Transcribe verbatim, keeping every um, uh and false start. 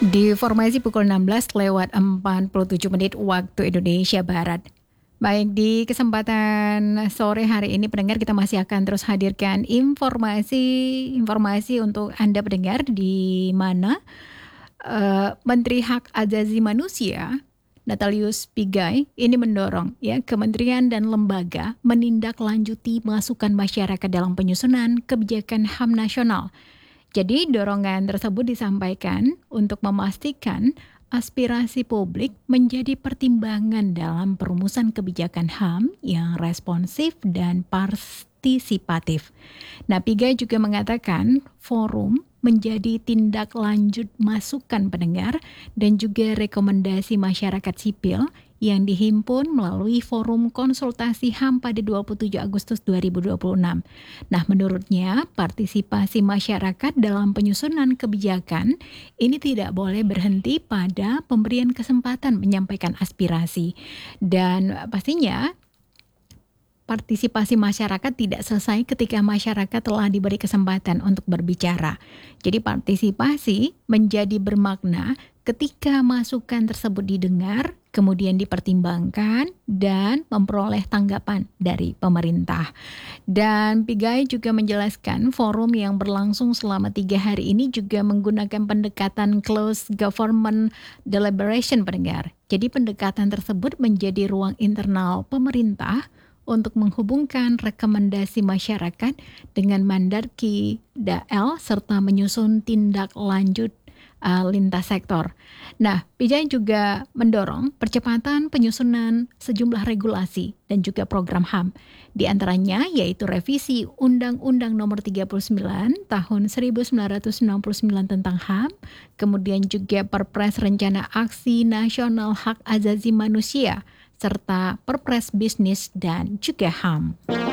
Di formasi pukul enam belas lewat empat puluh tujuh menit waktu Indonesia Barat. Baik, di kesempatan sore hari ini pendengar kita masih akan terus hadirkan informasi-informasi untuk Anda pendengar di mana uh, Menteri Hak Asasi Manusia Natalius Pigai ini mendorong ya kementerian dan lembaga menindaklanjuti masukan masyarakat dalam penyusunan kebijakan H A M nasional. Jadi dorongan tersebut disampaikan untuk memastikan aspirasi publik menjadi pertimbangan dalam perumusan kebijakan H A M yang responsif dan partisipatif. Nah, Pigai juga mengatakan forum menjadi tindak lanjut masukan pendengar dan juga rekomendasi masyarakat sipil yang dihimpun melalui forum konsultasi H A M pada dua puluh tujuh Agustus dua ribu dua puluh enam. Nah, menurutnya partisipasi masyarakat dalam penyusunan kebijakan ini tidak boleh berhenti pada pemberian kesempatan menyampaikan aspirasi. Dan pastinya partisipasi masyarakat tidak selesai ketika masyarakat telah diberi kesempatan untuk berbicara. Jadi partisipasi menjadi bermakna ketika masukan tersebut didengar, kemudian dipertimbangkan dan memperoleh tanggapan dari pemerintah. Dan Pigai juga menjelaskan forum yang berlangsung selama tiga hari ini juga menggunakan pendekatan closed government deliberation pendengar. Jadi pendekatan tersebut menjadi ruang internal pemerintah untuk menghubungkan rekomendasi masyarakat dengan mandarki D A L serta menyusun tindak lanjut uh, lintas sektor. Nah, Pigai juga mendorong percepatan penyusunan sejumlah regulasi dan juga program H A M. Di antaranya yaitu revisi Undang-Undang Nomor tiga puluh sembilan Tahun seribu sembilan ratus sembilan puluh sembilan tentang H A M, kemudian juga Perpres Rencana Aksi Nasional Hak Asasi Manusia, serta Perpres Bisnis dan juga H A M.